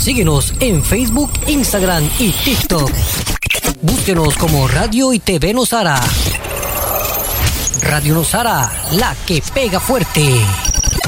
Síguenos en Facebook, Instagram y TikTok. Búsquenos como Radio y TV Nosara. Radio Nosara, la que pega fuerte.